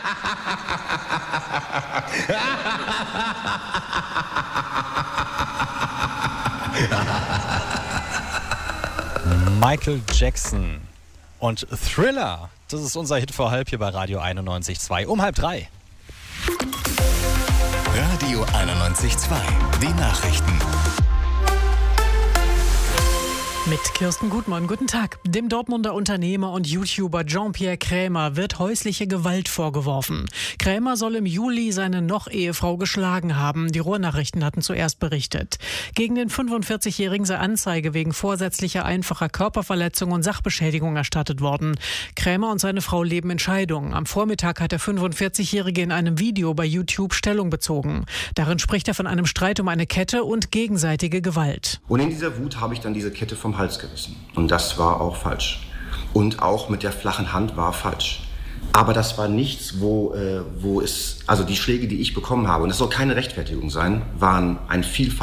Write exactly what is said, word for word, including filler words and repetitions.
Michael Jackson und Thriller. Das ist unser Hit vor halb hier bei Radio einundneunzig Komma zwei. Um halb drei. Radio einundneunzig Komma zwei. Die Nachrichten. Mit Kirsten Gutmann, guten Tag. Dem Dortmunder Unternehmer und YouTuber Jean-Pierre Krämer wird häusliche Gewalt vorgeworfen. Krämer soll im Juli seine Noch-Ehefrau geschlagen haben. Die Ruhrnachrichten hatten zuerst berichtet. Gegen den fünfundvierzigjährigen sei Anzeige wegen vorsätzlicher einfacher Körperverletzung und Sachbeschädigung erstattet worden. Krämer und seine Frau leben in Scheidung. Am Vormittag hat der fünfundvierzigjährige in einem Video bei YouTube Stellung bezogen. Darin spricht er von einem Streit um eine Kette und gegenseitige Gewalt. Und in dieser Wut habe ich dann diese Kette vom Hals gerissen. Und das war auch falsch. Und auch mit der flachen Hand war falsch. Aber das war nichts, wo, äh, wo es, also die Schläge, die ich bekommen habe, und das soll keine Rechtfertigung sein, waren ein Vielfalt.